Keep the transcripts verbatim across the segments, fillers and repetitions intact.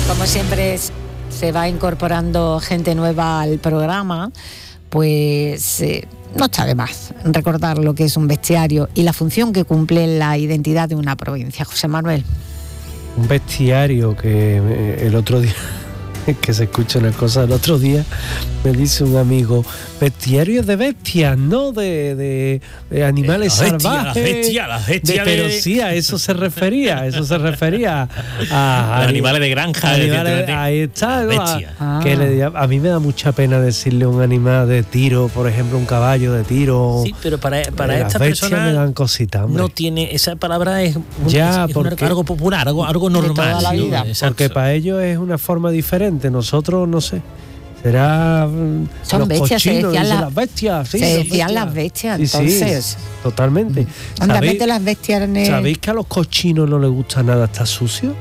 Como siempre es, se va incorporando gente nueva al programa, pues eh, no está de más recordar lo que es un bestiario y la función que cumple en la identidad de una provincia. José Manuel. Un bestiario que eh, el otro día, que se escucha una cosa, el otro día me dice un amigo, bestiario de bestias, no de, de, de animales la bestia, salvajes. La bestia, la bestia de, de... Pero sí, a eso se refería, a eso se refería. A, Los animales de granja. Animales, de, ahí está, ¿no? bestia. A, que le, a mí me da mucha pena decirle un animal de tiro, por ejemplo, un caballo de tiro. Sí, pero para, para eh, esta las bestias persona me dan cositas, hombre. no tiene, esa palabra es, un, ya, es, es porque, algo popular, algo, algo normal. De toda la vida. ¿no? Porque para ellos es una forma diferente. Nosotros, no sé, será son los bestias, se decían la, las bestias, sí, se las decían bestias. las bestias, Sí, entonces. sí, totalmente. Anda, ¿Sabéis, mete las bestias en el... ¿Sabéis que a los cochinos no les gusta nada estar sucio?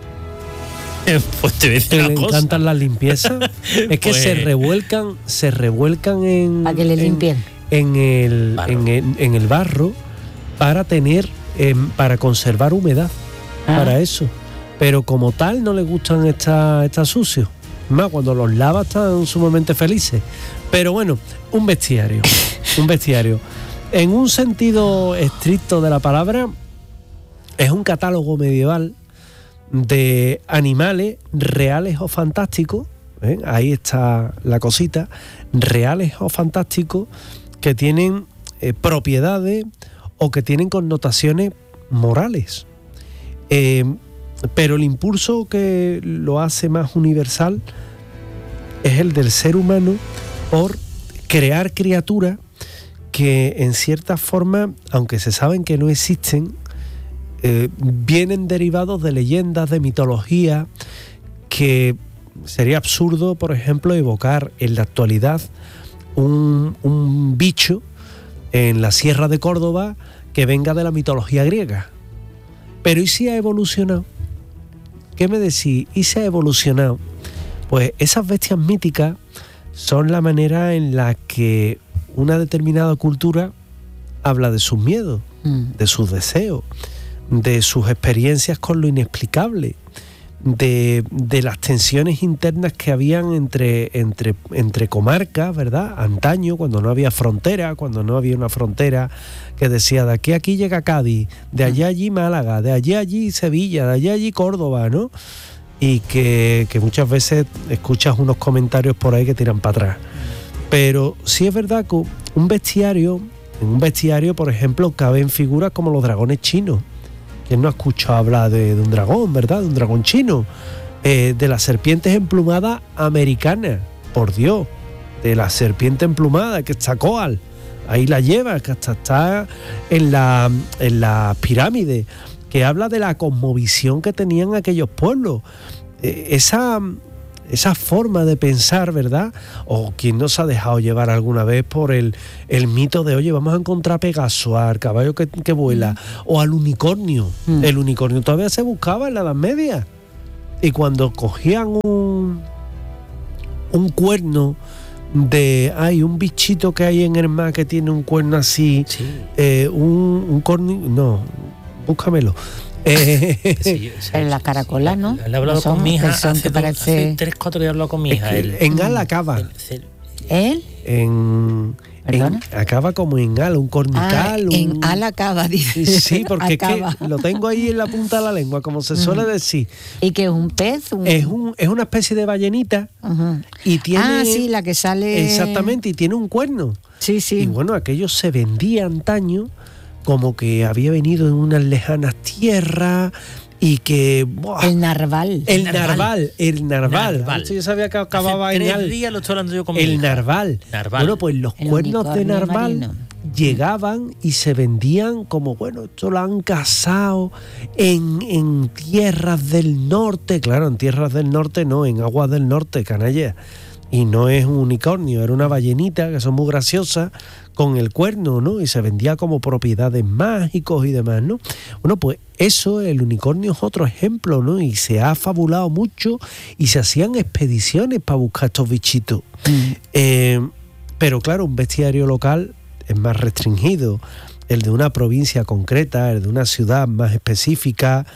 Pues te voy a decir Que una les cosa. encantan las limpiezas. Es que Pues- se revuelcan, se revuelcan en Para que le en- limpien. en el Barro. en el, en el barro para tener em, para conservar humedad. Ah. Para eso. Pero como tal no les gustan estar, estar sucios. Más cuando los lava están sumamente felices. Pero bueno, un bestiario. un bestiario. En un sentido estricto de la palabra, es un catálogo medieval de animales reales o fantásticos. ¿eh? Ahí está la cosita. Reales o fantásticos que tienen eh, propiedades o que tienen connotaciones morales. Eh, pero el impulso que lo hace más universal es el del ser humano por crear criaturas que en cierta forma, aunque se saben que no existen, eh, vienen derivados de leyendas, de mitología, que sería absurdo, por ejemplo, evocar en la actualidad un, un bicho en la Sierra de Córdoba que venga de la mitología griega. Pero ¿y si ha evolucionado? ¿Qué me decís? ¿Y si ha evolucionado? Pues esas bestias míticas son la manera en la que una determinada cultura habla de sus miedos, Mm. de sus deseos, de sus experiencias con lo inexplicable, de, de las tensiones internas que habían entre, entre, entre comarcas, ¿verdad? Antaño, cuando no había frontera, cuando no había una frontera que decía de aquí a aquí llega Cádiz, de allá a allí Málaga, de allí a allí Sevilla, de allá a allí Córdoba, ¿no? Y que, que muchas veces escuchas unos comentarios por ahí que tiran para atrás. Pero sí es verdad que un bestiario, en un bestiario, por ejemplo, caben figuras como los dragones chinos. ¿Quién no ha escuchado hablar de, de un dragón, verdad? De un dragón chino. Eh, de las serpientes emplumadas americanas, por Dios. De la serpiente emplumada, que está Coal. Ahí la lleva, que hasta está en la, en la pirámide. Que habla de la cosmovisión que tenían aquellos pueblos. Eh, esa... Esa forma de pensar, ¿verdad? O quien no se ha dejado llevar alguna vez por el, el mito de, oye, vamos a encontrar a Pegaso, al caballo que, que vuela, o al unicornio. Mm. El unicornio todavía se buscaba en la Edad Media. Y cuando cogían un, un cuerno de, hay un bichito que hay en el mar que tiene un cuerno así, Sí. eh, un, un corni, no, búscamelo. Eh, Sí, sí, En la sí, caracola, sí. ¿no? Le he hablado No son, con mi hija que son hace, que dos- parece- hace tres, cuatro días he hablado con mi es hija. que el- en Al acaba. el- el- ¿Él? En, ¿Perdona? en- acaba como en al, un Ah, cornical. un- en al acaba, dice. Sí, porque es Acaba. que lo tengo ahí en la punta de la lengua, como se suele decir. ¿Y que es un pez? Un... Es, un, es una especie de ballenita Ujú. y tiene... Ah, sí, la que sale... Exactamente, y tiene un cuerno. Sí, sí. Y bueno, aquello se vendía antaño como que había venido en unas lejanas tierras y que... ¡buah! El narval. El Narval. narval, el narval. Narval. Yo sabía que acababa hace en tres al. días lo estoy hablando yo con mi El hija. narval. Narval. Bueno, pues los El cuernos de unicornio narval marino. llegaban y se vendían como, bueno, esto lo han cazado en, en tierras del norte. Claro, en tierras del norte no, en aguas del norte, canalla. Y no es un unicornio, era una ballenita, que son muy graciosas, con el cuerno, ¿no? Y se vendía como propiedades mágicos y demás, ¿no? Bueno, pues eso, el unicornio es otro ejemplo, ¿no? Y se ha fabulado mucho y se hacían expediciones para buscar estos bichitos. Mm. Eh, pero claro, un bestiario local es más restringido. El de una provincia concreta, el de una ciudad más específica,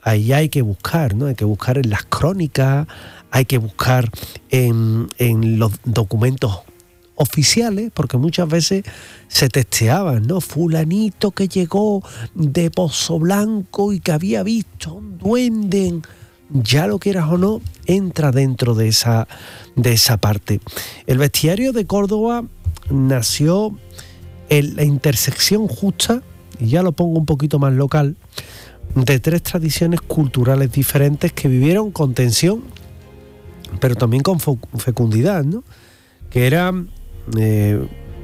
ahí hay que buscar, ¿no? Hay que buscar en las crónicas, hay que buscar en, en los documentos oficiales, porque muchas veces se testeaban, ¿no? Fulanito que llegó de Pozo Blanco y que había visto un duende en... Ya lo quieras o no, entra dentro de esa, de esa parte. El bestiario de Córdoba nació en la intersección justa, y ya lo pongo un poquito más local, de tres tradiciones culturales diferentes que vivieron con tensión, pero también con fecundidad, ¿no? Que eran eh,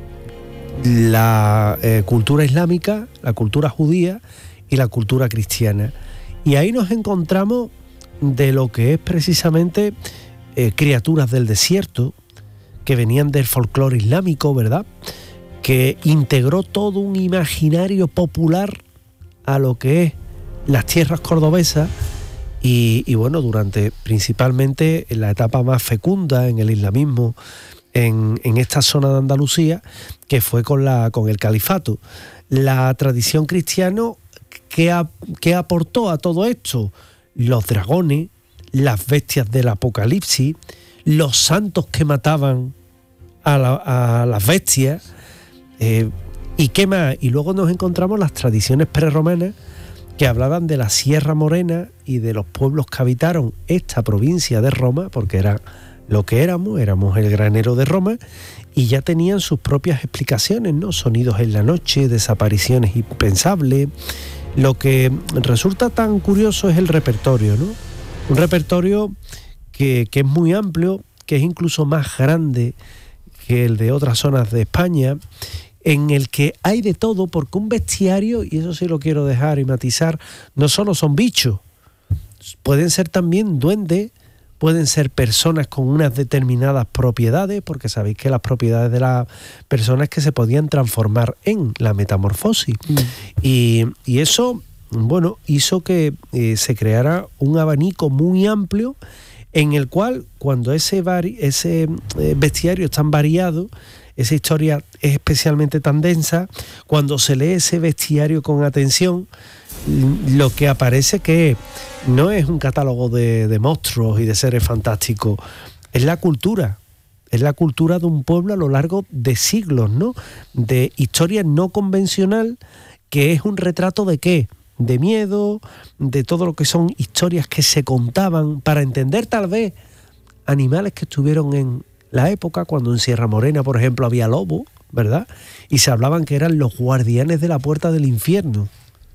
la eh, cultura islámica, la cultura judía y la cultura cristiana. Y ahí nos encontramos de lo que es precisamente eh, criaturas del desierto, que venían del folclore islámico, ¿verdad?, que integró todo un imaginario popular a lo que es las tierras cordobesas y, y bueno, durante principalmente en la etapa más fecunda en el islamismo en, en esta zona de Andalucía, que fue con, la, con el califato. La tradición cristiana, ¿qué, a, qué aportó a todo esto? Los dragones, las bestias del apocalipsis, los santos que mataban a, la, a las bestias, eh, y qué más. Y luego nos encontramos las tradiciones prerromanas que hablaban de la Sierra Morena y de los pueblos que habitaron esta provincia de Roma, porque era lo que éramos, éramos el granero de Roma, y ya tenían sus propias explicaciones, ¿no? Sonidos en la noche, desapariciones impensables. Lo que resulta tan curioso es el repertorio, ¿no? Un repertorio que, que es muy amplio, que es incluso más grande que el de otras zonas de España, en el que hay de todo, porque un bestiario, y eso sí lo quiero dejar y matizar, no solo son bichos, pueden ser también duendes, pueden ser personas con unas determinadas propiedades, porque sabéis que las propiedades de las personas es que se podían transformar en la metamorfosis. Mm. Y, y eso, bueno, hizo que eh, se creara un abanico muy amplio en el cual, cuando ese, vari, ese eh, bestiario es tan variado, esa historia es especialmente tan densa, cuando se lee ese bestiario con atención, lo que aparece que no es un catálogo de, de monstruos y de seres fantásticos, es la cultura, es la cultura de un pueblo a lo largo de siglos, ¿no? De historia no convencional, que es un retrato de ¿qué? De miedo, de todo lo que son historias que se contaban para entender tal vez animales que estuvieron en la época, cuando en Sierra Morena, por ejemplo, había lobos, ¿verdad? Y se hablaban que eran los guardianes de la puerta del infierno.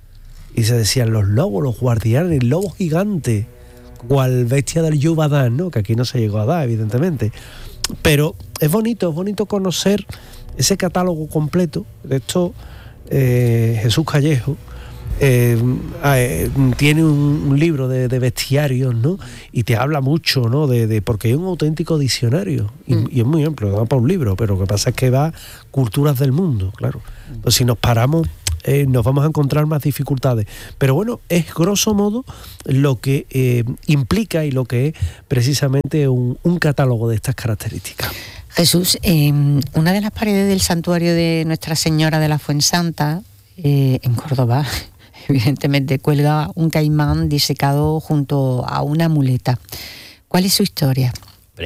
Y se decían los lobos, los guardianes, lobos gigantes, cual bestia del Yubadán, ¿no? Que aquí no se llegó a dar, evidentemente. Pero es bonito, es bonito conocer ese catálogo completo. De esto, eh, Jesús Callejo eh, eh, tiene un, un libro de, de bestiarios, ¿no? Y te habla mucho, ¿no? De, de porque es un auténtico diccionario. Y, mm. y es muy amplio, da para un libro, pero lo que pasa es que va culturas del mundo, claro. Pues si nos paramos, Eh, nos vamos a encontrar más dificultades. Pero bueno, es grosso modo lo que eh, implica y lo que es precisamente un, un catálogo de estas características. Jesús, eh, una de las paredes del santuario de Nuestra Señora de la Fuensanta, eh, en Córdoba, evidentemente cuelga un caimán disecado junto a una muleta. ¿Cuál es su historia?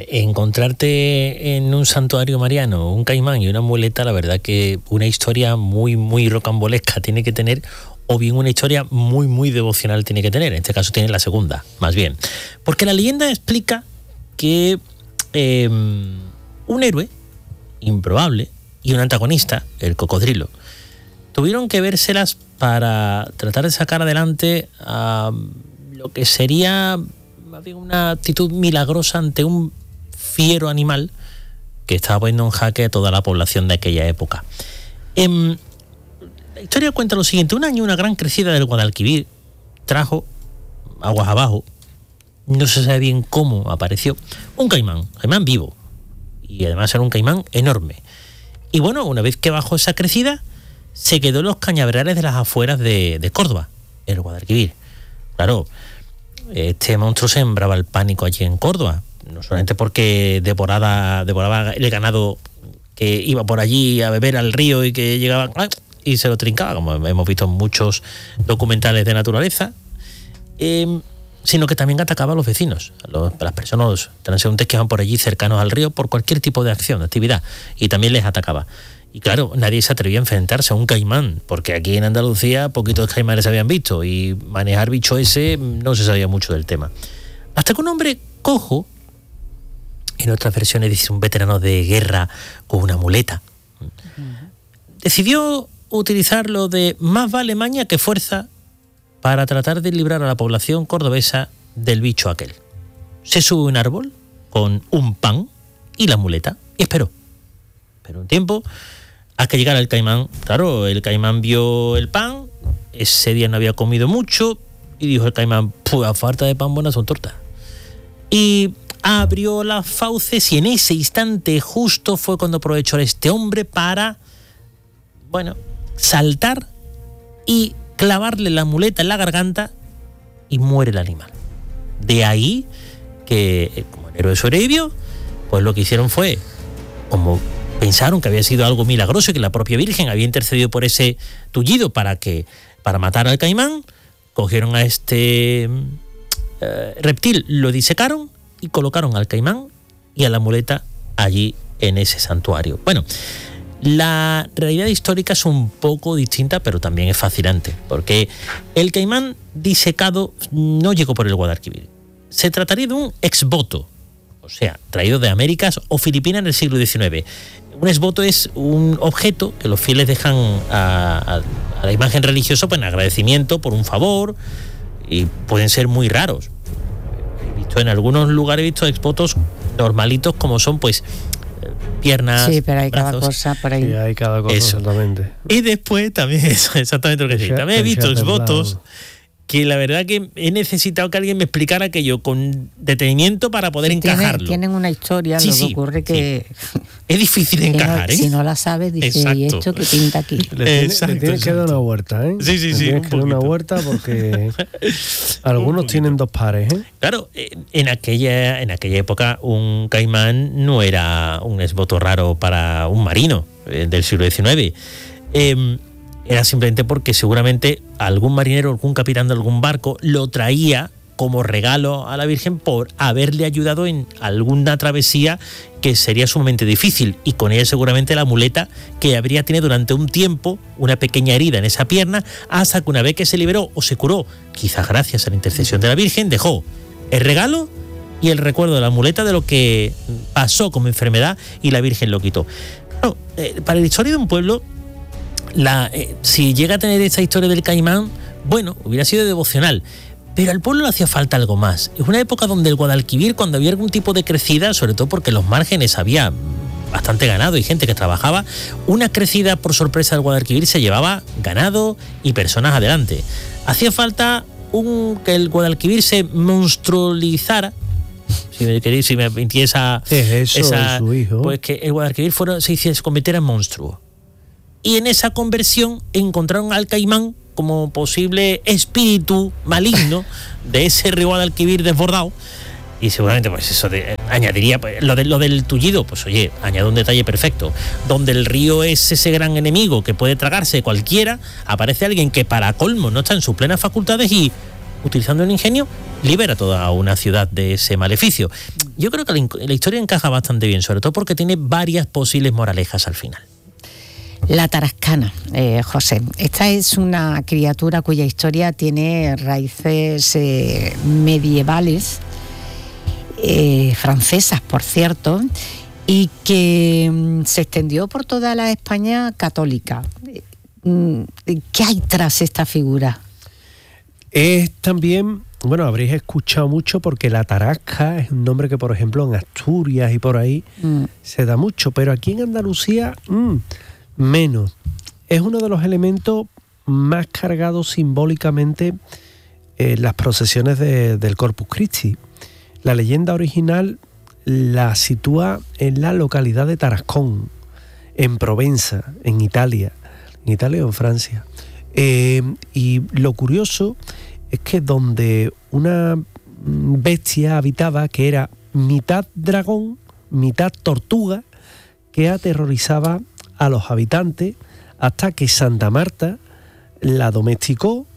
Encontrarte en un santuario mariano un caimán y una muleta, la verdad que una historia muy muy rocambolesca tiene que tener, o bien una historia muy muy devocional tiene que tener. En este caso tiene la segunda, más bien, porque la leyenda explica que eh, un héroe improbable y un antagonista, el cocodrilo, tuvieron que vérselas para tratar de sacar adelante a lo que sería una actitud milagrosa ante un fiero animal que estaba poniendo en jaque a toda la población de aquella época. Eh, la historia cuenta lo siguiente: un año una gran crecida del Guadalquivir trajo aguas abajo, no se sabe bien cómo apareció, un caimán, caimán vivo, y además era un caimán enorme. Y bueno, una vez que bajó esa crecida, se quedó en los cañaverales de las afueras de, de Córdoba, el Guadalquivir. Claro, este monstruo sembraba el pánico allí en Córdoba, no solamente porque devoraba, devoraba el ganado que iba por allí a beber al río y que llegaba y se lo trincaba, como hemos visto en muchos documentales de naturaleza, eh, sino que también atacaba a los vecinos, a, los, a las personas, los transeúntes que iban por allí cercanos al río por cualquier tipo de acción, de actividad, y también les atacaba. Y claro, nadie se atrevía a enfrentarse a un caimán, porque aquí en Andalucía poquitos caimanes se habían visto y manejar bicho ese no se sabía mucho del tema. Hasta que un hombre cojo, en otras versiones dice un veterano de guerra con una muleta, decidió utilizar lo de más vale maña que fuerza para tratar de librar a la población cordobesa del bicho aquel. Se sube a un árbol con un pan y la muleta y esperó. Esperó un tiempo hasta que llegara el caimán. Claro, el caimán vio el pan, ese día no había comido mucho y dijo el caimán, pues a falta de pan buenas son tortas. Y abrió las fauces y en ese instante justo fue cuando aprovechó este hombre para, bueno, saltar y clavarle la muleta en la garganta y muere el animal. De ahí que, como el héroe sobrevivió, pues lo que hicieron fue, como pensaron que había sido algo milagroso y que la propia Virgen había intercedido por ese tullido para que para matar al caimán, cogieron a este eh, reptil, lo disecaron y colocaron al caimán y a la muleta allí en ese santuario. Bueno, la realidad histórica es un poco distinta, pero también es fascinante, porque el caimán disecado no llegó por el Guadalquivir. Se trataría de un exvoto, o sea, traído de Américas o Filipinas en el siglo diecinueve. Un exvoto es un objeto que los fieles dejan a, a, a la imagen religiosa pues, en agradecimiento por un favor, y pueden ser muy raros. He visto en algunos lugares, he visto exvotos normalitos como son pues piernas, sí, pero hay brazos. cada cosa por ahí. Sí, hay cada cosa, eso. Exactamente. Y después también, eso, exactamente lo que sí. También he visto exvotos que la verdad que he necesitado que alguien me explicara aquello con detenimiento para poder sí, encajarlo. Tienen, tienen una historia, sí, lo que sí, ocurre que... Sí. Es difícil de encajar, no, ¿eh? Si no la sabes, dices, exacto. ¿y esto qué pinta aquí? Le tienes, Exacto, le tienes que dar una vuelta, ¿eh? Sí, sí, le sí. Tienes que dar una vuelta porque algunos tienen dos pares, ¿eh? Claro, en aquella, en aquella época un caimán no era un exvoto raro para un marino eh, del siglo diecinueve. Eh, era simplemente porque seguramente algún marinero, algún capitán de algún barco lo traía como regalo a la Virgen por haberle ayudado en alguna travesía que sería sumamente difícil, y con ella seguramente la muleta que habría tenido durante un tiempo una pequeña herida en esa pierna, hasta que una vez que se liberó o se curó, quizás gracias a la intercesión de la Virgen, dejó el regalo y el recuerdo de la muleta de lo que pasó como enfermedad y la Virgen lo quitó. Claro, eh, para la historia de un pueblo, La, eh, si llega a tener esa historia del caimán, bueno, hubiera sido devocional, pero al pueblo le hacía falta algo más. Es una época donde el Guadalquivir, cuando había algún tipo de crecida, sobre todo porque en los márgenes había bastante ganado y gente que trabajaba, una crecida por sorpresa del Guadalquivir se llevaba ganado y personas adelante. Hacía falta un, que el Guadalquivir se monstrualizara. Si me queréis, si me esa, es eso, esa su hijo. Pues que el Guadalquivir fuera, se, se convirtiera en monstruo. Y en esa conversión encontraron al caimán como posible espíritu maligno de ese río Guadalquivir desbordado. Y seguramente pues eso de, añadiría pues, lo, de, lo del tullido, pues oye, añade un detalle perfecto. Donde el río es ese gran enemigo que puede tragarse cualquiera, aparece alguien que para colmo no está en sus plenas facultades y, utilizando el ingenio, libera toda una ciudad de ese maleficio. Yo creo que la, la historia encaja bastante bien, sobre todo porque tiene varias posibles moralejas al final. La tarascana, eh, José. Esta es una criatura cuya historia tiene raíces eh, medievales, eh, francesas, por cierto, y que mm, se extendió por toda la España católica. ¿Qué hay tras esta figura? Es también, bueno, habréis escuchado mucho porque la tarasca es un nombre que, por ejemplo, en Asturias y por ahí mm. se da mucho, pero aquí en Andalucía... Mmm, menos. Es uno de los elementos más cargados simbólicamente en las procesiones de, del Corpus Christi. La leyenda original la sitúa en la localidad de Tarascón, en Provenza, en Italia, en Italia o en Francia. Eh, y lo curioso es que donde una bestia habitaba que era mitad dragón, mitad tortuga, que aterrorizaba a los habitantes hasta que Santa Marta la domesticó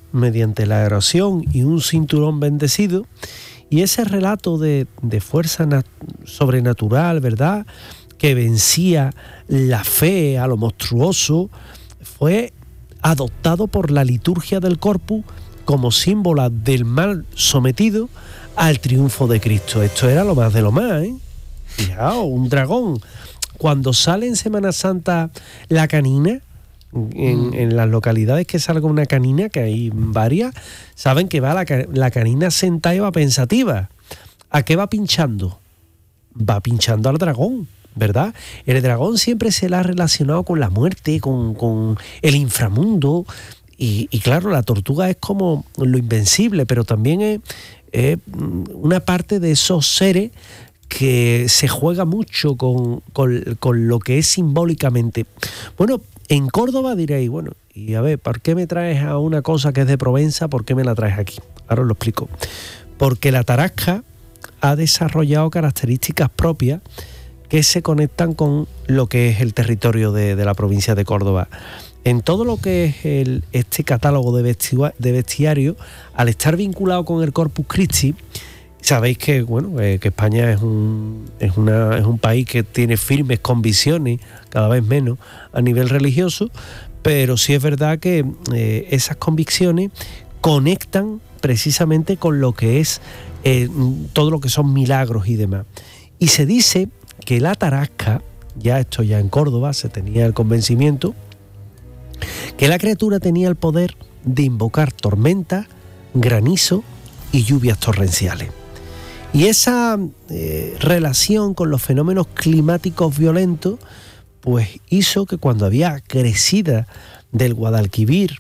mediante la erosión y un cinturón bendecido. Y ese relato de, de fuerza nat- sobrenatural, ¿verdad?, que vencía la fe a lo monstruoso, fue adoptado por la liturgia del Corpus como símbolo del mal sometido al triunfo de Cristo. Esto era lo más de lo más, ¿eh? Fijaos, un dragón. Cuando sale en Semana Santa la canina, en, en las localidades que salga una canina, que hay varias, saben que va la, la canina sentada y va pensativa. ¿A qué va pinchando? Va pinchando al dragón, ¿verdad? El dragón siempre se la ha relacionado con la muerte, con, con el inframundo, y, y claro, la tortuga es como lo invencible, pero también es, es una parte de esos seres que se juega mucho con, con, con lo que es simbólicamente. Bueno, en Córdoba diréis, bueno, y a ver, ¿por qué me traes a una cosa que es de Provenza? ¿Por qué me la traes aquí? Ahora os lo explico. Porque la tarasca ha desarrollado características propias que se conectan con lo que es el territorio de, de la provincia de Córdoba. En todo lo que es el, este catálogo de, vestia, de bestiario, al estar vinculado con el Corpus Christi, sabéis que bueno eh, que España es un es una es un país que tiene firmes convicciones, cada vez menos a nivel religioso, pero sí es verdad que eh, esas convicciones conectan precisamente con lo que es eh, todo lo que son milagros y demás. Y se dice que la tarasca, ya esto ya en Córdoba se tenía el convencimiento, que la criatura tenía el poder de invocar tormentas, granizo y lluvias torrenciales. Y esa eh, relación con los fenómenos climáticos violentos pues hizo que cuando había crecida del Guadalquivir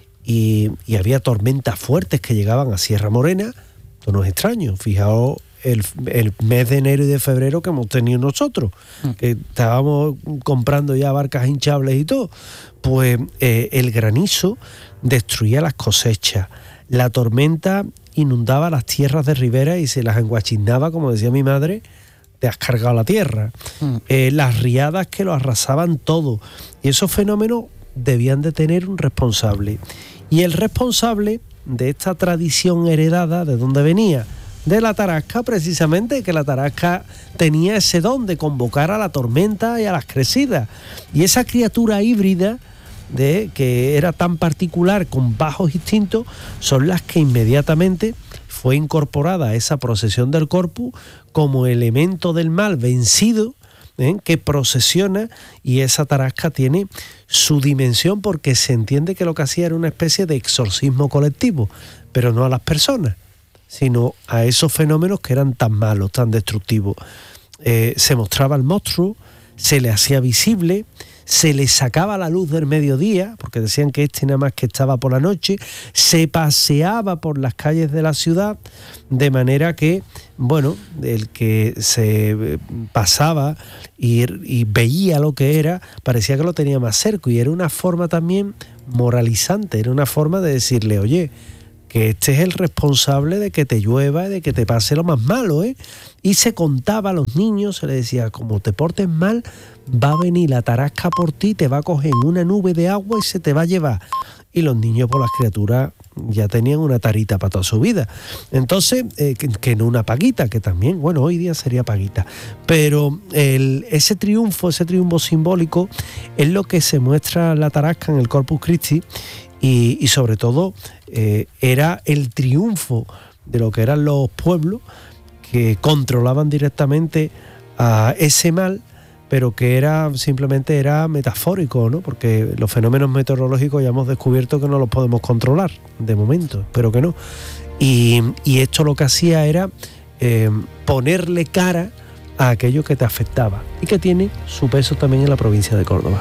y, y había tormentas fuertes que llegaban a Sierra Morena, esto no es extraño, fijaos el, el mes de enero y de febrero que hemos tenido nosotros, mm. que estábamos comprando ya barcas hinchables y todo, pues eh, el granizo destruía las cosechas, la tormenta inundaba las tierras de ribera y se las enguachiznaba, como decía mi madre, te has cargado la tierra. Mm. Eh, las riadas que lo arrasaban todo. Y esos fenómenos debían de tener un responsable. Y el responsable de esta tradición heredada, ¿de dónde venía? De la tarasca, precisamente, que la tarasca tenía ese don de convocar a la tormenta y a las crecidas. Y esa criatura híbrida, de que era tan particular con bajos instintos, son las que inmediatamente fue incorporada a esa procesión del Corpus como elemento del mal vencido, ¿eh? que procesiona, y esa tarasca tiene su dimensión porque se entiende que lo que hacía era una especie de exorcismo colectivo, pero no a las personas, sino a esos fenómenos que eran tan malos, tan destructivos. Eh, se mostraba el monstruo, se le hacía visible, se le sacaba la luz del mediodía, porque decían que este nada más que estaba por la noche, se paseaba por las calles de la ciudad, de manera que, bueno, el que se pasaba y, y veía lo que era, parecía que lo tenía más cerca, y era una forma también moralizante, era una forma de decirle, oye, que este es el responsable de que te llueva y de que te pase lo más malo, ¿eh? Y se contaba a los niños, se les decía, como te portes mal, va a venir la tarasca por ti, te va a coger en una nube de agua y se te va a llevar. Y los niños, por las criaturas, ya tenían una tarita para toda su vida. Entonces, eh, que, que no una paguita, que también, bueno, hoy día sería paguita. Pero el, ese triunfo, ese triunfo simbólico, es lo que se muestra la tarasca en el Corpus Christi. Y, y sobre todo eh, era el triunfo de lo que eran los pueblos que controlaban directamente a ese mal, pero que era simplemente era metafórico, ¿no? Porque los fenómenos meteorológicos ya hemos descubierto que no los podemos controlar de momento, pero que no. Y, y esto lo que hacía era eh, ponerle cara a aquello que te afectaba y que tiene su peso también en la provincia de Córdoba.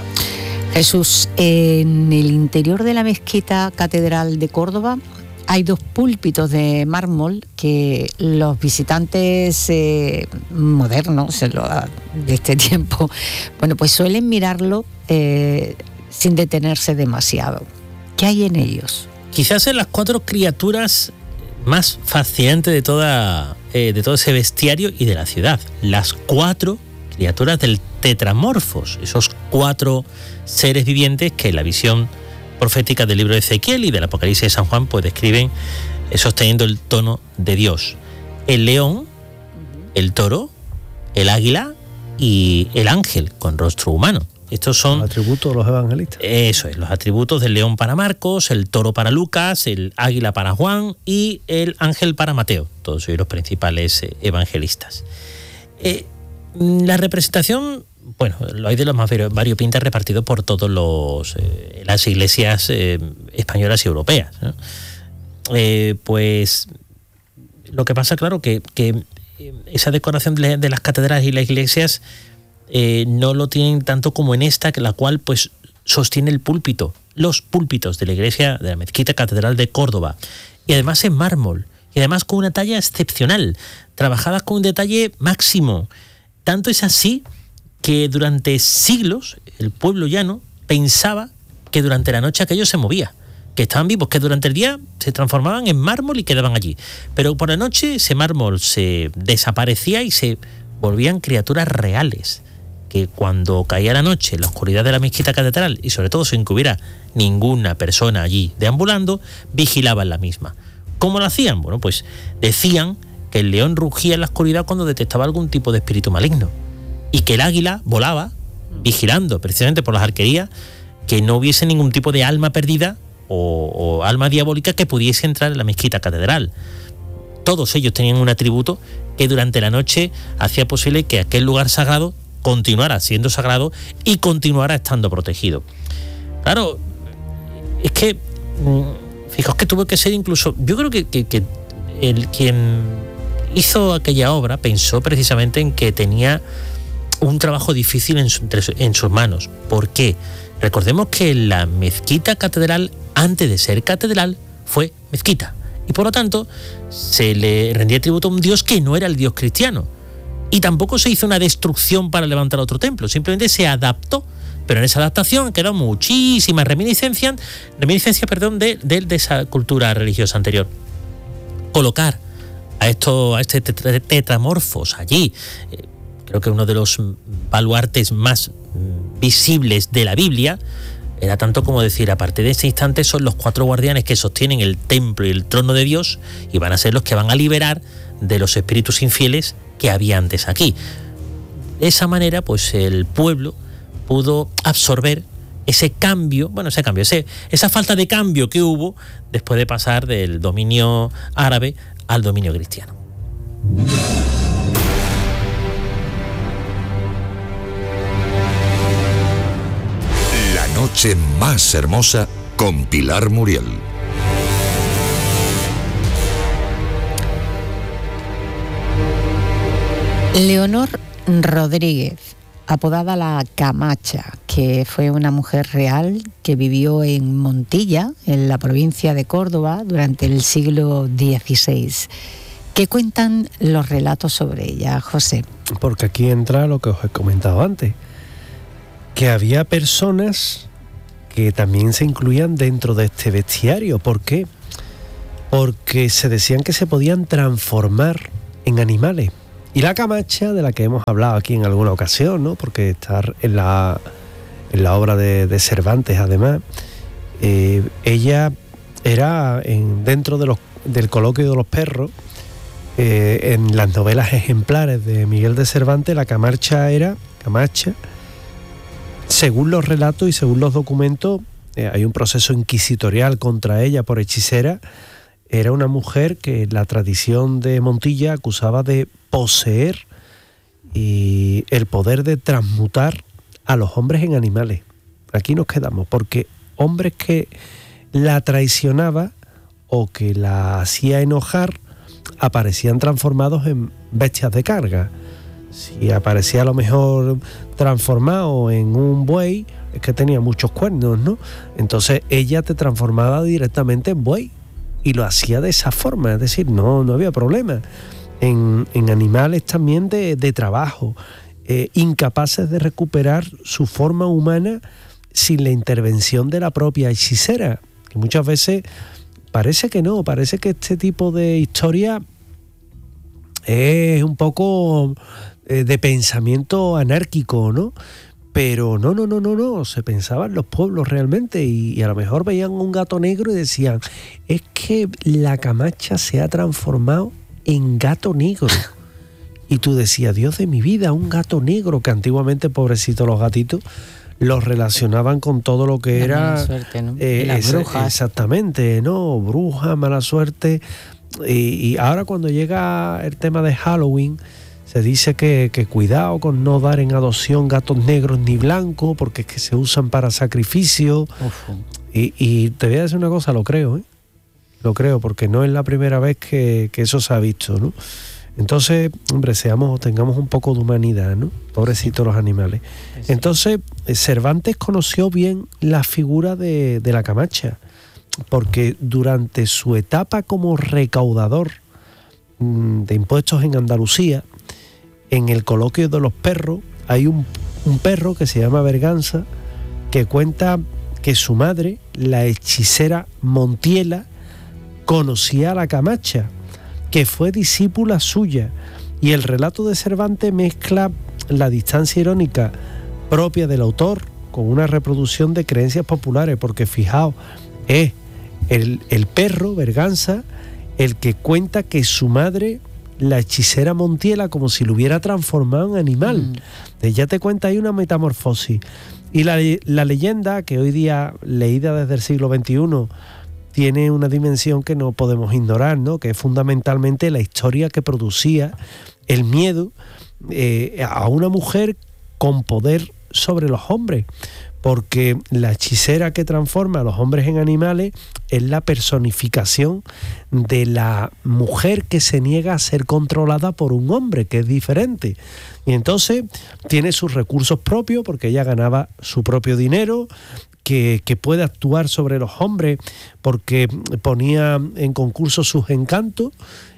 Jesús, en el interior de la mezquita catedral de Córdoba hay dos púlpitos de mármol que los visitantes eh, modernos de este tiempo, bueno, pues suelen mirarlo eh, sin detenerse demasiado. ¿Qué hay en ellos? Quizás en las cuatro criaturas más fascinantes de toda eh, de todo ese bestiario y de la ciudad. Las cuatro criaturas del tetramorfos, esos cuatro seres vivientes que la visión proféticas del libro de Ezequiel y del Apocalipsis de San Juan, pues describen eh, sosteniendo el tono de Dios. El león, el toro, el águila y el ángel con rostro humano. Estos son los atributos de los evangelistas. Eso es, los atributos del león para Marcos, el toro para Lucas, el águila para Juan y el ángel para Mateo. Todos ellos los principales eh, evangelistas. Eh, la representación, bueno, lo hay de los más variopintas repartidos por todas eh, las iglesias eh, españolas y europeas, ¿no? Eh, pues lo que pasa, claro, que, que esa decoración de, de las catedrales y las iglesias Eh, no lo tienen tanto como en esta, que la cual pues sostiene el púlpito, los púlpitos de la iglesia de la Mezquita Catedral de Córdoba, y además en mármol, y además con una talla excepcional, trabajadas con un detalle máximo. Tanto es así que durante siglos el pueblo llano pensaba que durante la noche aquello se movía, que estaban vivos, que durante el día se transformaban en mármol y quedaban allí, pero por la noche ese mármol se desaparecía y se volvían criaturas reales, que cuando caía la noche, la oscuridad de la mezquita catedral, y sobre todo sin que hubiera ninguna persona allí deambulando, vigilaban la misma. ¿Cómo lo hacían? Bueno, pues decían que el león rugía en la oscuridad cuando detectaba algún tipo de espíritu maligno, y que el águila volaba vigilando precisamente por las arquerías que no hubiese ningún tipo de alma perdida o, o alma diabólica que pudiese entrar en la mezquita catedral. Todos ellos tenían un atributo que durante la noche hacía posible que aquel lugar sagrado continuara siendo sagrado y continuara estando protegido. Claro, es que, fijaos que tuvo que ser incluso, yo creo que, que, que el quien hizo aquella obra pensó precisamente en que tenía un trabajo difícil en, su, en sus manos. ¿Por qué? Recordemos que la mezquita catedral, antes de ser catedral, fue mezquita, y por lo tanto se le rendía tributo a un dios que no era el dios cristiano. Y tampoco se hizo una destrucción para levantar otro templo, simplemente se adaptó, pero en esa adaptación quedó muchísimas reminiscencias, reminiscencias perdón, de, de, de esa cultura religiosa anterior. Colocar a, esto, a este tetramorfos allí, eh, creo que uno de los baluartes más visibles de la Biblia, era tanto como decir, a partir de este instante son los cuatro guardianes que sostienen el templo y el trono de Dios y van a ser los que van a liberar de los espíritus infieles que había antes aquí. De esa manera, pues el pueblo pudo absorber ese cambio, bueno, ese cambio, ese, esa falta de cambio que hubo después de pasar del dominio árabe al dominio cristiano. La noche más hermosa con Pilar Muriel. Leonor Rodríguez, apodada la Camacha, que fue una mujer real que vivió en Montilla, en la provincia de Córdoba, durante el siglo dieciséis. ¿Qué cuentan los relatos sobre ella, José? Porque aquí entra lo que os he comentado antes, que había personas que también se incluían dentro de este bestiario. ¿Por qué? Porque se decían que se podían transformar en animales. Y la Camacha, de la que hemos hablado aquí en alguna ocasión, ¿no? Porque está en la, en la obra de, de Cervantes, además, eh, ella era en, dentro de los, del coloquio de los perros, eh, en las novelas ejemplares de Miguel de Cervantes, la Camacha era, Camacha, según los relatos y según los documentos, eh, hay un proceso inquisitorial contra ella por hechicera. Era una mujer que la tradición de Montilla acusaba de poseer y el poder de transmutar a los hombres en animales. Aquí nos quedamos, porque hombres que la traicionaba o que la hacía enojar aparecían transformados en bestias de carga. Si aparecía a lo mejor transformado en un buey, es que tenía muchos cuernos, ¿no? Entonces ella te transformaba directamente en buey. Y lo hacía de esa forma, es decir, no, no había problema. En, en animales también de, de trabajo, eh, incapaces de recuperar su forma humana sin la intervención de la propia hechicera. Que muchas veces parece que no, parece que este tipo de historia es un poco eh, de pensamiento anárquico, ¿no? Pero no, no, no, no, no, se pensaban los pueblos realmente y, y a lo mejor veían un gato negro y decían, es que la Camacha se ha transformado en gato negro. Y tú decías, Dios de mi vida, un gato negro, que antiguamente, pobrecitos los gatitos, los relacionaban con todo lo que la era... mala suerte, ¿no? Eh, y las esa, brujas. Exactamente, ¿no? Bruja, mala suerte. Y, y ahora cuando llega el tema de Halloween, se dice que, que cuidado con no dar en adopción gatos negros ni blancos, porque es que se usan para sacrificio. Y, y te voy a decir una cosa, lo creo, ¿eh? Lo creo, porque no es la primera vez que, que eso se ha visto, ¿no? Entonces, hombre, seamos, tengamos un poco de humanidad, ¿no? Pobrecitos los animales. Sí. Entonces, Cervantes conoció bien la figura de, de la Camacha, porque durante su etapa como recaudador mmm, de impuestos en Andalucía, en el coloquio de los perros, hay un, un perro que se llama Berganza, que cuenta que su madre, la hechicera Montiela, conocía a la Camacha, que fue discípula suya, y el relato de Cervantes mezcla la distancia irónica propia del autor con una reproducción de creencias populares, porque fijaos, es el, el perro, Berganza, el que cuenta que su madre, la hechicera Montiela, como si lo hubiera transformado en animal. Mm. Ya te cuenta ahí una metamorfosis. Y la, la leyenda, que hoy día, leída desde el siglo veintiuno, tiene una dimensión que no podemos ignorar, ¿no? Que es fundamentalmente la historia que producía el miedo eh, a una mujer con poder sobre los hombres, porque la hechicera que transforma a los hombres en animales es la personificación de la mujer que se niega a ser controlada por un hombre, que es diferente. Y entonces tiene sus recursos propios, porque ella ganaba su propio dinero, que, que puede actuar sobre los hombres porque ponía en concurso sus encantos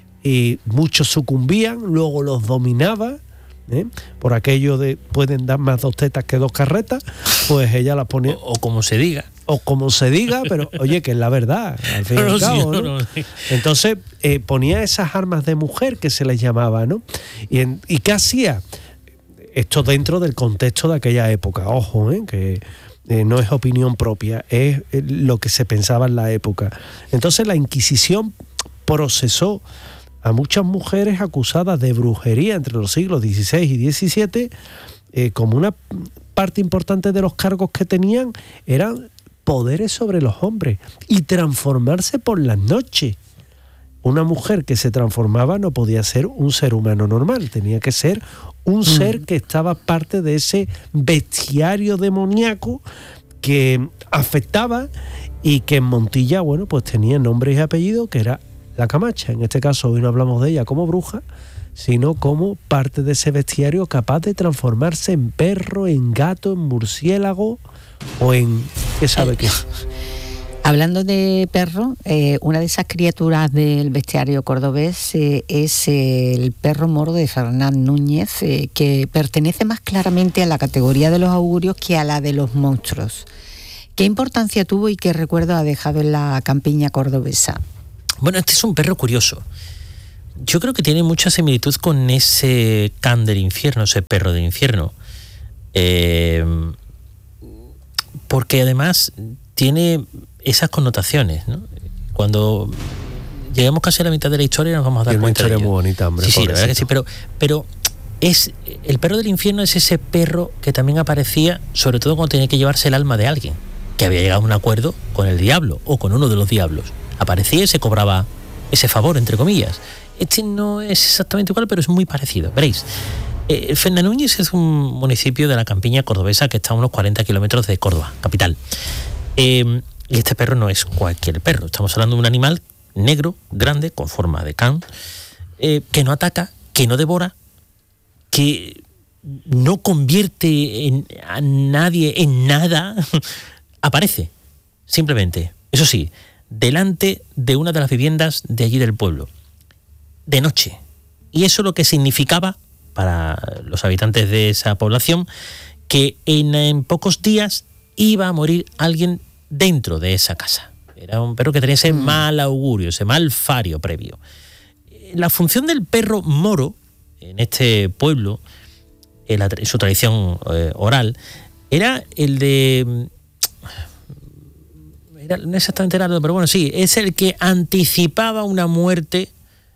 y muchos sucumbían, luego los dominaba, ¿eh? Por aquello de pueden dar más dos tetas que dos carretas, pues ella las ponía... O, o como se diga. O como se diga, pero oye, que es la verdad, al fin y al cabo, ¿no? No, no, sí. Entonces eh, ponía esas armas de mujer que se les llamaba, ¿no? Y, en, ¿y qué hacía? Esto dentro del contexto de aquella época, ojo, ¿eh? Que eh, no es opinión propia, es lo que se pensaba en la época. Entonces la Inquisición procesó a muchas mujeres acusadas de brujería entre los siglos dieciséis y diecisiete, eh, como una parte importante de los cargos que tenían eran poderes sobre los hombres y transformarse por las noches. Una mujer que se transformaba no podía ser un ser humano normal, tenía que ser un mm. ser que estaba parte de ese bestiario demoníaco que afectaba y que en Montilla, bueno, pues tenía nombre y apellido, que era la Camacha. En este caso hoy no hablamos de ella como bruja, sino como parte de ese bestiario capaz de transformarse en perro, en gato, en murciélago o en... ¿qué sabe qué? Hablando de perro, eh, una de esas criaturas del bestiario cordobés eh, es eh, el perro moro de Fernán Núñez, eh, que pertenece más claramente a la categoría de los augurios que a la de los monstruos. ¿Qué importancia tuvo y qué recuerdo ha dejado en la campiña cordobesa? Bueno, este es un perro curioso. Yo creo que tiene mucha similitud con ese can del infierno, ese perro del infierno. Eh, porque además tiene esas connotaciones, ¿no? Cuando lleguemos casi a la mitad de la historia nos vamos a dar tiene cuenta una de historia ello. muy bonita, hombre. Sí, sí, la verdad que sí, pero, pero es, el perro del infierno es ese perro que también aparecía, sobre todo cuando tenía que llevarse el alma de alguien, que había llegado a un acuerdo con el diablo o con uno de los diablos. Aparecía y se cobraba ese favor, entre comillas. Este no es exactamente igual, pero es muy parecido. Veréis, eh, Fernán Núñez es un municipio de la campiña cordobesa que está a unos cuarenta kilómetros de Córdoba, capital. Eh, y este perro no es cualquier perro. Estamos hablando de un animal negro, grande, con forma de can, eh, que no ataca, que no devora, que no convierte en, a nadie en nada. Aparece, simplemente. Eso sí, delante de una de las viviendas de allí del pueblo, de noche. Y eso lo que significaba para los habitantes de esa población, que en, en pocos días iba a morir alguien dentro de esa casa. Era un perro que tenía ese mm. mal augurio, ese mal fario previo. La función del perro moro en este pueblo, en, la, en su tradición eh, oral, Era el de... Era, no exactamente era, pero bueno, sí, es el que anticipaba una muerte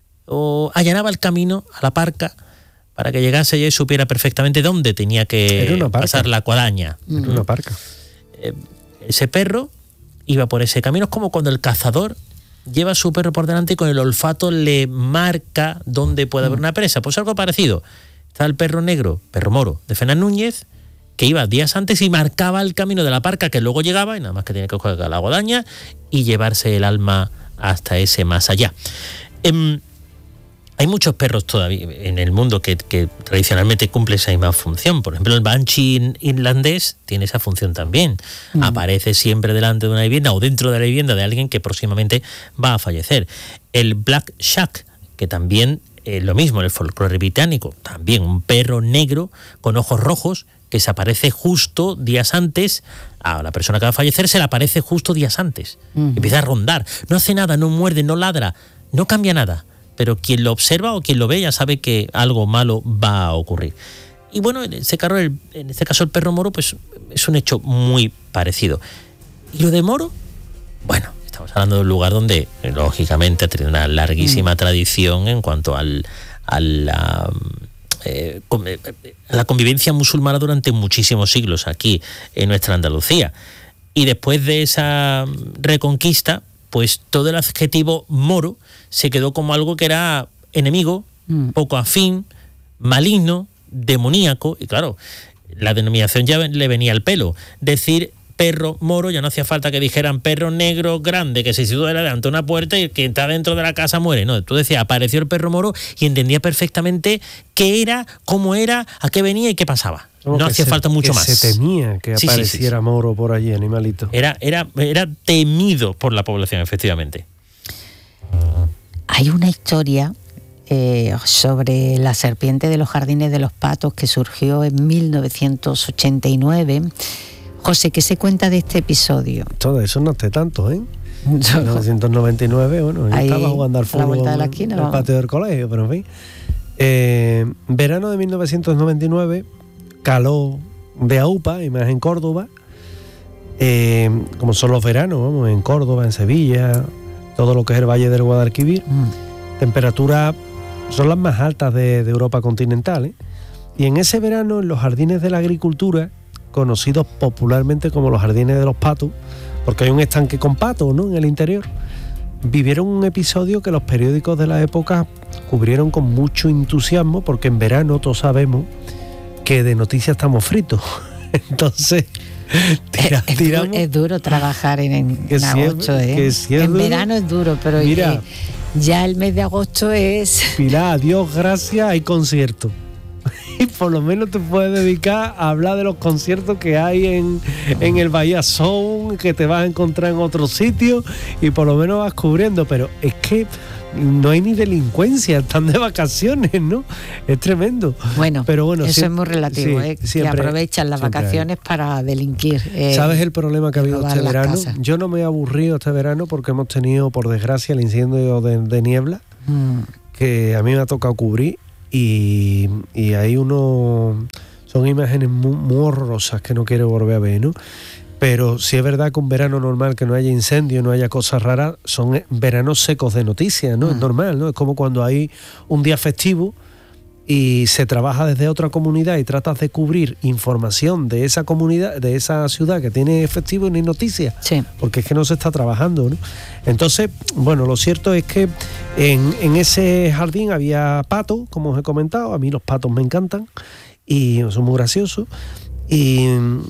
o allanaba el camino a la parca para que llegase ella y supiera perfectamente dónde tenía que pasar la guadaña. Era una parca. Eh, ese perro iba por ese camino. Es como cuando el cazador lleva a su perro por delante y con el olfato le marca dónde puede haber una presa. Pues algo parecido. Está el perro negro, perro moro, de Fernán Núñez, que iba días antes y marcaba el camino de la parca que luego llegaba y nada más que tenía que coger la guadaña y llevarse el alma hasta ese más allá. Eh, hay muchos perros todavía en el mundo que, que tradicionalmente cumplen esa misma función. Por ejemplo, el banshee irlandés tiene esa función también. Mm. Aparece siempre delante de una vivienda o dentro de la vivienda de alguien que próximamente va a fallecer. El black shack, que también eh, lo mismo en el folclore británico, también un perro negro con ojos rojos que se aparece justo días antes a la persona que va a fallecer, se le aparece justo días antes. Mm. Empieza a rondar, no hace nada, no muerde, no ladra, no cambia nada. Pero quien lo observa o quien lo ve ya sabe que algo malo va a ocurrir. Y bueno, en este caso el, en este caso el perro moro pues es un hecho muy parecido. ¿Y lo de Moro? Bueno, estamos hablando de un lugar donde lógicamente tiene una larguísima mm. tradición en cuanto al, a la, eh, a la convivencia musulmana durante muchísimos siglos aquí en nuestra Andalucía. Y después de esa reconquista, pues todo el adjetivo moro se quedó como algo que era enemigo, mm. poco afín, maligno, demoníaco, y claro, la denominación ya le venía al pelo. Decir perro moro ya no hacía falta que dijeran perro negro grande que se sitúa delante de una puerta y el que está dentro de la casa muere. No, tú decías, apareció el perro moro y entendía perfectamente qué era, cómo era, a qué venía y qué pasaba. Como no hacía se, falta mucho que más. Se temía que sí, apareciera sí, sí, sí. Moro por allí, animalito. Era, era, era temido por la población, efectivamente. Hay una historia eh, sobre la serpiente de los jardines de los patos que surgió en mil novecientos ochenta y nueve. José, ¿qué se cuenta de este episodio? Todo eso no hace tanto, ¿eh? mil novecientos noventa y nueve, bueno, yo estaba jugando al fútbol en el patio del colegio, pero en fin. Eh, verano de mil novecientos noventa y nueve, calor de AUPA, y más en Córdoba, eh, como son los veranos, vamos, en Córdoba, en Sevilla, todo lo que es el Valle del Guadalquivir, mm. temperaturas son las más altas de, de Europa continental, ¿eh? Y en ese verano, en los jardines de la agricultura, conocidos popularmente como los jardines de los patos, porque hay un estanque con patos, ¿no?, en el interior, vivieron un episodio que los periódicos de la época cubrieron con mucho entusiasmo, porque en verano todos sabemos que de noticias estamos fritos. Entonces, tira, es, tiramos, es duro trabajar en, en, en agosto, es, ¿eh? Que si es en duro, verano es duro, pero mira, ya el mes de agosto es... Pilar, Dios gracias, hay conciertos. Y por lo menos te puedes dedicar a hablar de los conciertos que hay en, en el Bahía Sound, que te vas a encontrar en otros sitios, y por lo menos vas cubriendo. Pero es que no hay ni delincuencia, están de vacaciones, ¿no? Es tremendo. Bueno, pero bueno, eso siempre, es muy relativo, sí, ¿eh? Siempre, que aprovechan las vacaciones hay. para delinquir. Eh, ¿Sabes el problema que ha habido este verano? Casas. Yo no me he aburrido este verano porque hemos tenido, por desgracia, el incendio de, de niebla, mm. que a mí me ha tocado cubrir. Y, y hay uno, son imágenes muy, muy horrorosas que no quiero volver a ver, ¿no? Pero sí es verdad que un verano normal, que no haya incendio, no haya cosas raras, son veranos secos de noticias, ¿no? Mm. Es normal, ¿no? Es como cuando hay un día festivo y se trabaja desde otra comunidad y tratas de cubrir información de esa comunidad, de esa ciudad que tiene festivo y no hay noticias, sí. porque es que no se está trabajando, ¿no? Entonces, bueno, lo cierto es que en, en ese jardín había patos, como os he comentado. A mí los patos me encantan y son muy graciosos. Y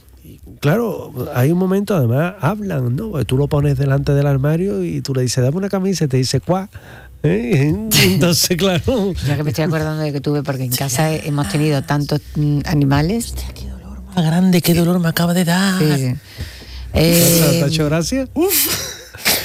claro, hay un momento, además, hablan, ¿no? Porque tú lo pones delante del armario y tú le dices, dame una camisa, y te dice, ¿cuá? ¿Eh? Entonces, claro. Ya que me estoy acordando de que tuve, porque en casa hemos tenido tantos mm, animales. Hostia, qué dolor más grande, qué dolor me acaba de dar. Sí, sí. Eh, ¿Te ha hecho gracia? Uf.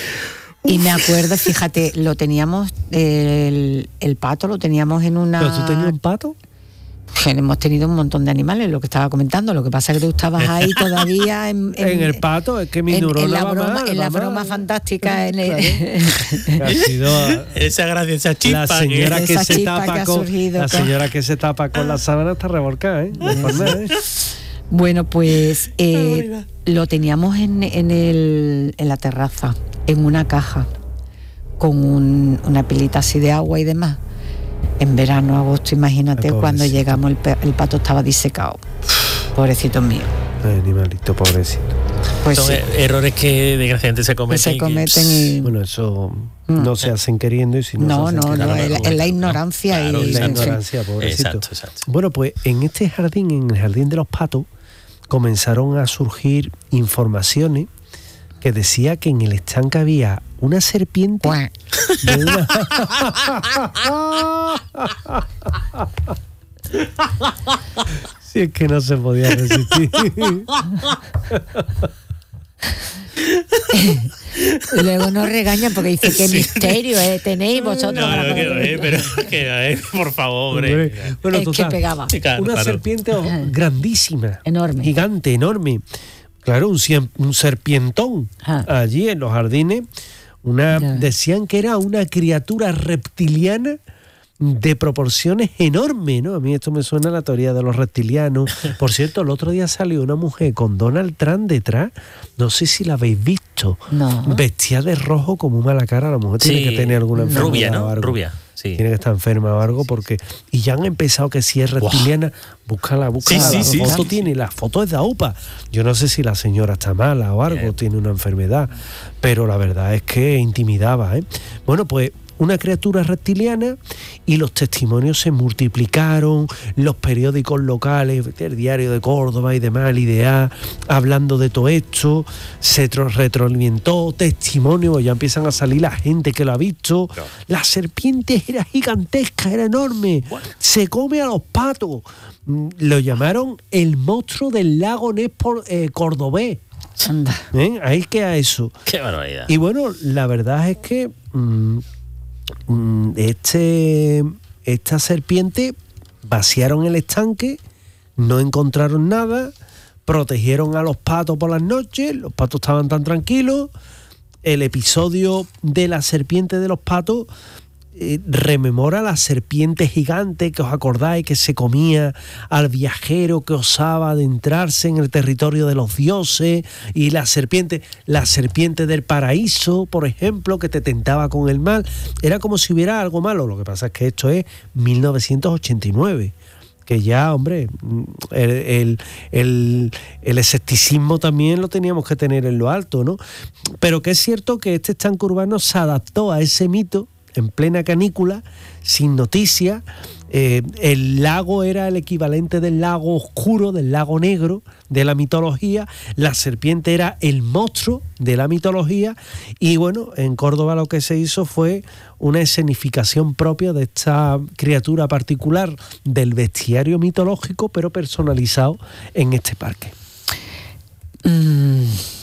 Y me acuerdo, fíjate, lo teníamos, el, el pato lo teníamos en una... ¿Pero tú tenías un pato? Hemos tenido un montón de animales, lo que estaba comentando. Lo que pasa es que tú estabas ahí todavía en, en, en el pato, es que mi neurona en la va broma, mal, en la va broma mal. fantástica en el, ha sido esa gracia, esa chispa, la señora que, esa se chispa tapa que con surgido, la señora que se tapa con la sábana está revolcada, ¿eh? De forma, ¿eh? Bueno, pues eh, lo teníamos en, en, el, en la terraza, en una caja, con un, una pilita así de agua y demás. En verano, agosto, imagínate, cuando llegamos el, el pato estaba disecado. Pobrecito mío. Animalito, pobrecito. Pues son sí. errores que desgraciadamente se cometen. Pues se cometen y... Bueno, eso no se hacen queriendo y si no, no, se hacen no, no, es la, es la ignorancia. Claro, y la ignorancia, pobrecito. Exacto, exacto. Bueno, pues en este jardín, en el jardín de los patos, comenzaron a surgir informaciones que decía que en el estanque había una serpiente de una... Si es que no se podía resistir. Luego nos regañan porque dice que Sí. misterio eh, tenéis vosotros. No, no, que, eh, pero que, eh, por favor, hombre. Bueno, Es total, que pegaba. Claro, una claro. serpiente grandísima, Enorme. gigante, enorme. Claro, un, cien- un serpientón. Ah. Allí en los jardines, una, Ya. decían que era una criatura reptiliana de proporciones enormes, ¿no? A mí esto me suena a la teoría de los reptilianos. Por cierto, el otro día salió una mujer con Donald Trump detrás, no sé si la habéis visto, No. vestida de rojo como mala cara. La mujer tiene Sí, que tener alguna enfermedad rubia, o ¿no? algo. Rubia, sí. Tiene que estar enferma o algo porque... Y ya han empezado que si es reptiliana, búscala, búscala. Sí, sí, la sí, foto sí, tiene, la foto es de AUPA. Yo no sé si la señora está mala o algo, Bien. tiene una enfermedad, pero la verdad es que intimidaba, ¿eh? Bueno, pues una criatura reptiliana y los testimonios se multiplicaron, los periódicos locales, el Diario de Córdoba y demás, el I D A, hablando de todo esto, se tro- retroalimentó, testimonios, ya empiezan a salir la gente que lo ha visto. Claro. La serpiente era gigantesca, era enorme, se come a los patos. Mm, Lo llamaron el monstruo del lago Ness por, eh, cordobés. Anda. ¿Eh? Ahí queda eso. Qué barbaridad. Y bueno, la verdad es que mm, mm, este, esta serpiente vaciaron el estanque, no encontraron nada, protegieron a los patos por las noches, los patos estaban tan tranquilos. El episodio de la serpiente de los patos eh, rememora la serpiente gigante que os acordáis que se comía al viajero que osaba adentrarse en el territorio de los dioses, y la serpiente, la serpiente del paraíso, por ejemplo, que te tentaba con el mal. Era como si hubiera algo malo. Lo que pasa es que esto es mil novecientos ochenta y nueve. Que ya, hombre, el, el, el, el escepticismo también lo teníamos que tener en lo alto, ¿no? Pero que es cierto que este estanque urbano se adaptó a ese mito en plena canícula, sin noticias. Eh, el lago era el equivalente del lago oscuro, del lago negro de la mitología. La serpiente era el monstruo de la mitología. Y bueno, en Córdoba lo que se hizo fue una escenificación propia de esta criatura particular del bestiario mitológico, pero personalizado en este parque. Mm,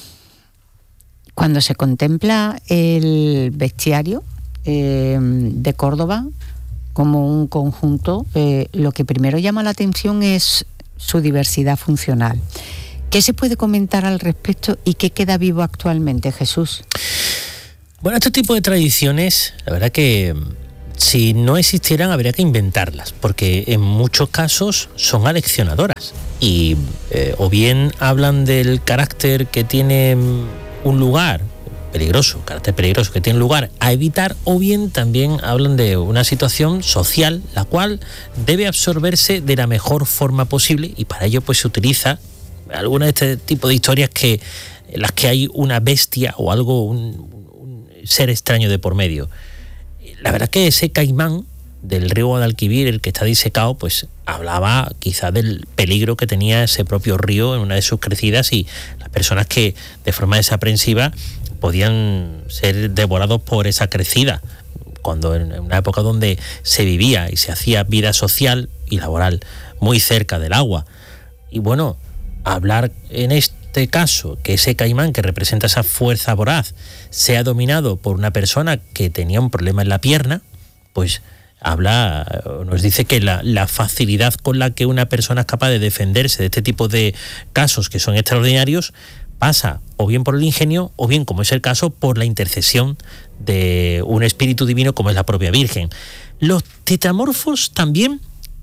Cuando se contempla el bestiario eh, de Córdoba como un conjunto, eh, lo que primero llama la atención es su diversidad funcional. ¿Qué se puede comentar al respecto y qué queda vivo actualmente, Jesús? Bueno, este tipo de tradiciones, la verdad que si no existieran habría que inventarlas, porque en muchos casos son aleccionadoras y eh, o bien hablan del carácter que tiene un lugar peligroso, carácter peligroso que tiene lugar a evitar, o bien también hablan de una situación social la cual debe absorberse de la mejor forma posible, y para ello pues se utiliza alguna de este tipo de historias que en las que hay una bestia o algo, un, un ser extraño de por medio. La verdad que ese caimán del río Guadalquivir, el que está disecado, pues hablaba quizá del peligro que tenía ese propio río en una de sus crecidas, y las personas que de forma desaprensiva podían ser devorados por esa crecida, cuando en una época donde se vivía y se hacía vida social y laboral muy cerca del agua. Y bueno, hablar en este caso que ese caimán que representa esa fuerza voraz sea dominado por una persona que tenía un problema en la pierna, pues habla, nos dice que la, la facilidad con la que una persona es capaz de defenderse de este tipo de casos que son extraordinarios pasa o bien por el ingenio, o bien, como es el caso, por la intercesión de un espíritu divino como es la propia Virgen. Los tetramorfos también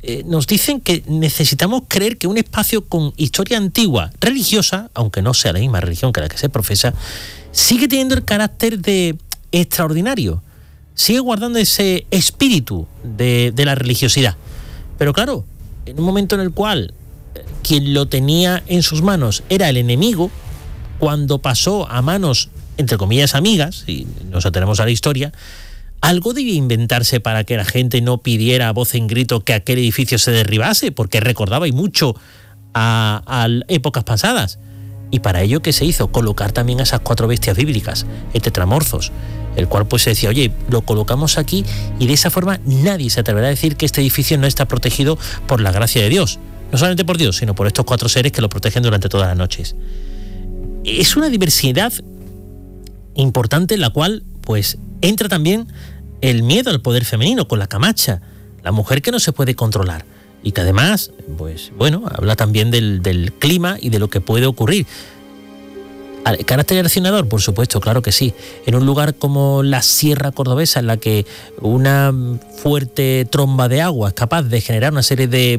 eh, nos dicen que necesitamos creer que un espacio con historia antigua, religiosa, aunque no sea la misma religión que la que se profesa, sigue teniendo el carácter de extraordinario, sigue guardando ese espíritu de, de la religiosidad. Pero claro, en un momento en el cual quien lo tenía en sus manos era el enemigo, cuando pasó a manos, entre comillas, amigas, y nos atenemos a la historia, algo debía inventarse para que la gente no pidiera a voz en grito que aquel edificio se derribase, porque recordaba y mucho a, a épocas pasadas. Y para ello, ¿qué se hizo? Colocar también a esas cuatro bestias bíblicas, el tetramorfos, el cual pues se decía, oye, lo colocamos aquí y de esa forma nadie se atreverá a decir que este edificio no está protegido por la gracia de Dios. No solamente por Dios, sino por estos cuatro seres que lo protegen durante todas las noches. Es una diversidad importante en la cual pues entra también el miedo al poder femenino con la Camacha, la mujer que no se puede controlar y que además, pues bueno, habla también del, del clima y de lo que puede ocurrir. ¿Carácter relacionador? Por supuesto, claro que sí. En un lugar como la Sierra Cordobesa, en la que una fuerte tromba de agua es capaz de generar una serie de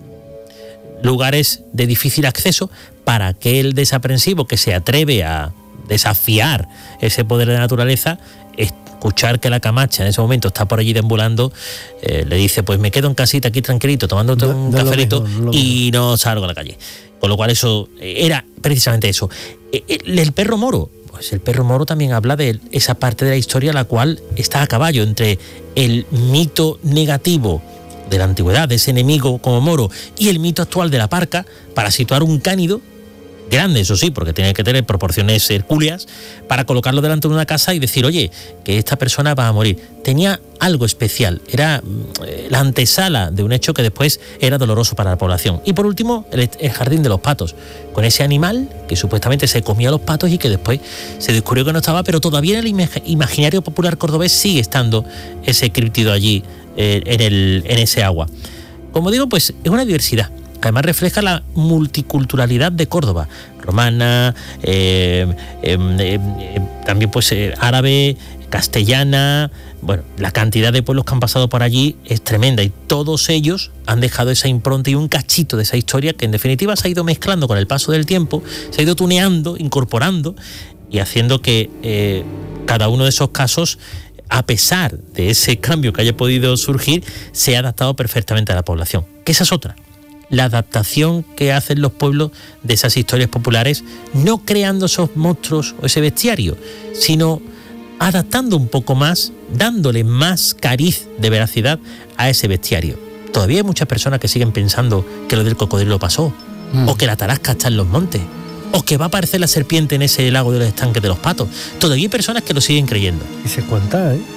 lugares de difícil acceso, para aquel desaprensivo que se atreve a desafiar ese poder de la naturaleza, escuchar que la Camacha en ese momento está por allí deambulando, eh, le dice, pues me quedo en casita aquí tranquilito, tomándote no, un no cafelito mejor, no y mejor. No salgo a la calle. Con lo cual eso era precisamente eso. El, el perro moro, pues el perro moro también habla de esa parte de la historia la cual está a caballo entre el mito negativo de la antigüedad, de ese enemigo como moro, y el mito actual de la parca, para situar un cánido grande, eso sí, porque tiene que tener proporciones hercúleas, para colocarlo delante de una casa y decir, oye, que esta persona va a morir. Tenía algo especial, era eh, la antesala de un hecho que después era doloroso para la población. Y por último, el, el jardín de los patos, con ese animal que supuestamente se comía a los patos y que después se descubrió que no estaba, pero todavía en el imag- imaginario popular cordobés sigue estando ese críptido allí eh, en, el, en ese agua. Como digo, pues es una diversidad que además refleja la multiculturalidad de Córdoba, romana, eh, eh, eh, también pues eh, árabe, castellana. Bueno, la cantidad de pueblos que han pasado por allí es tremenda y todos ellos han dejado esa impronta y un cachito de esa historia que en definitiva se ha ido mezclando con el paso del tiempo, se ha ido tuneando, incorporando y haciendo que eh, cada uno de esos casos, a pesar de ese cambio que haya podido surgir, se ha adaptado perfectamente a la población. Que esa es otra. La adaptación que hacen los pueblos de esas historias populares, no creando esos monstruos o ese bestiario, sino adaptando un poco más, dándole más cariz de veracidad a ese bestiario. Todavía hay muchas personas que siguen pensando que lo del cocodrilo pasó, mm. o que la tarasca está en los montes, o que va a aparecer la serpiente en ese lago de los estanques de los patos. Todavía hay personas que lo siguen creyendo. Y se cuenta, ¿eh?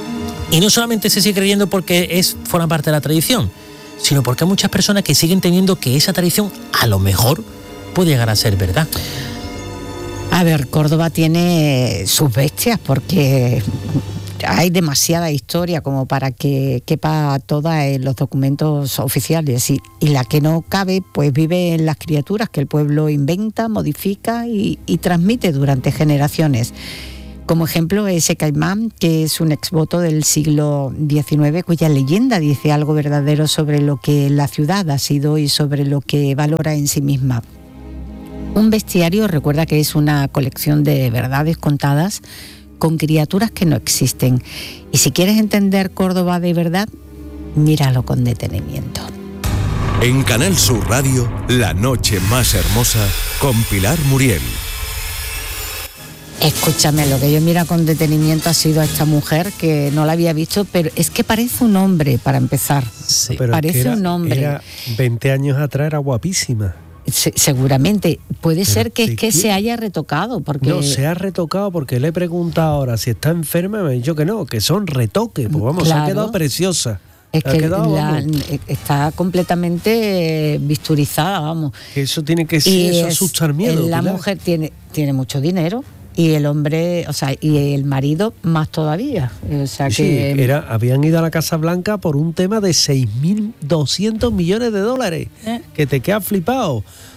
Y no solamente se sigue creyendo porque es forma parte de la tradición, sino porque hay muchas personas que siguen teniendo que esa tradición a lo mejor puede llegar a ser verdad. A ver, Córdoba tiene sus bestias porque hay demasiada historia como para que quepa toda en los documentos oficiales y, y la que no cabe pues vive en las criaturas que el pueblo inventa, modifica y, y transmite durante generaciones. Como ejemplo, ese caimán, que es un exvoto del siglo diecinueve, cuya leyenda dice algo verdadero sobre lo que la ciudad ha sido y sobre lo que valora en sí misma. Un bestiario, recuerda que es una colección de verdades contadas con criaturas que no existen. Y si quieres entender Córdoba de verdad, míralo con detenimiento. En Canal Sur Radio, La Noche Más Hermosa, con Pilar Muriel. Escúchame, lo que yo mira con detenimiento ha sido a esta mujer que no la había visto, pero es que parece un hombre para empezar. Sí, pero parece es que era, un hombre. Era veinte años atrás era guapísima. Se, seguramente. Puede pero ser que es que ¿qué? se haya retocado. Porque... No, se ha retocado porque le he preguntado ahora si está enferma y me ha dicho que no, que son retoques. Pues vamos, claro. Se ha quedado preciosa. Es ha que quedado, la, está completamente bisturizada, vamos. Que eso tiene que ser, eso es, asustar miedo. La Pilar. mujer tiene, tiene mucho dinero. Y el hombre, o sea, y el marido más todavía. O sea sí, que era, habían ido a la Casa Blanca por un tema de seis mil doscientos millones de dólares. ¿Eh? Que te quedas flipado.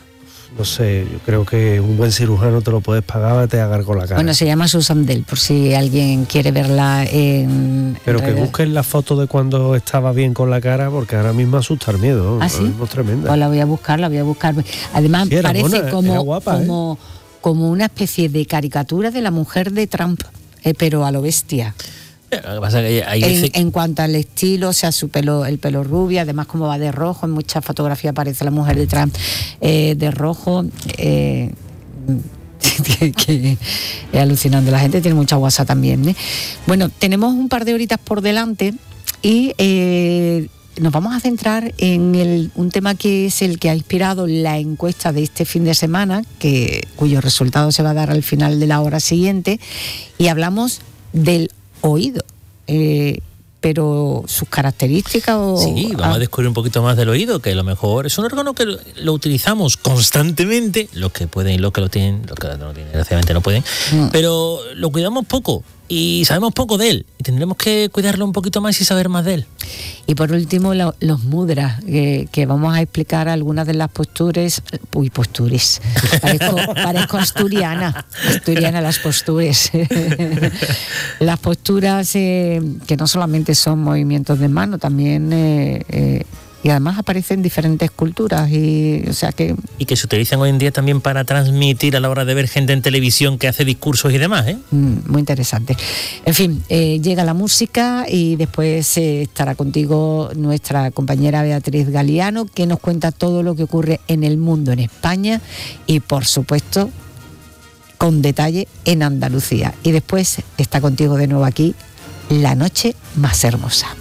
no sé, yo creo que un buen cirujano te lo puedes pagar, te haga con la cara. Bueno, se llama Susan Dell, por si alguien quiere verla en... Pero en que redes. busquen la foto de cuando estaba bien con la cara, porque ahora mismo asusta el miedo. ¿Ah, ahora sí? mismo es tremenda. Pues la voy a buscar, la voy a buscar. Además, Sí, era parece mona, como, era guapa, como, como una especie de caricatura de la mujer de Trump, eh, pero a lo bestia. Lo que pasa es que hay En, veces- en cuanto al estilo, o sea, su pelo, el pelo rubio, además como va de rojo, en muchas fotografías aparece la mujer de Trump eh, de rojo. Eh, que, que es alucinante, la gente tiene mucha guasa también, ¿eh? Bueno, tenemos un par de horitas por delante y eh, nos vamos a centrar en el, un tema que es el que ha inspirado la encuesta de este fin de semana, que, cuyo resultado se va a dar al final de la hora siguiente, y hablamos del oído, eh, pero sus características o... Sí, vamos ah, a descubrir un poquito más del oído, que a lo mejor es un órgano que lo, lo utilizamos constantemente, los que pueden y los que lo tienen, los que no lo tienen, desgraciadamente no pueden, Mm. pero lo cuidamos poco y sabemos poco de él, y tendremos que cuidarlo un poquito más y saber más de él. Y por último, lo- los mudras, que, que vamos a explicar algunas de las posturas. Uy, posturas. Parezco, parezco asturiana. Asturiana las posturas. Las posturas eh, que no solamente son movimientos de mano, también... eh, eh, y además aparecen en diferentes culturas. Y, o sea que... Y que se utilizan hoy en día también para transmitir a la hora de ver gente en televisión que hace discursos y demás, ¿eh? Mm, muy interesante. En fin, eh, llega la música y después eh, estará contigo nuestra compañera Beatriz Galiano, que nos cuenta todo lo que ocurre en el mundo, en España y, por supuesto, con detalle en Andalucía. Y después está contigo de nuevo aquí, La Noche Más Hermosa.